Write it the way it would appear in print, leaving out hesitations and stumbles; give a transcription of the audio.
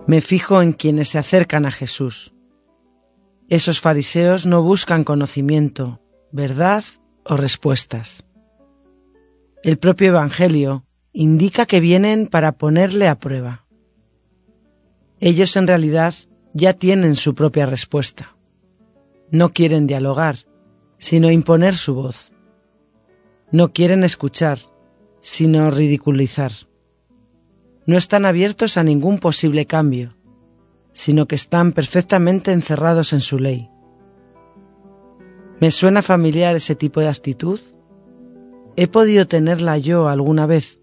Me fijo en quienes se acercan a Jesús. Esos fariseos no buscan conocimiento, verdad o respuestas. El propio Evangelio indica que vienen para ponerle a prueba. Ellos en realidad ya tienen su propia respuesta. No quieren dialogar, sino imponer su voz. No quieren escuchar, sino ridiculizar. No están abiertos a ningún posible cambio, sino que están perfectamente encerrados en su ley. ¿Me suena familiar ese tipo de actitud? ¿He podido tenerla yo alguna vez?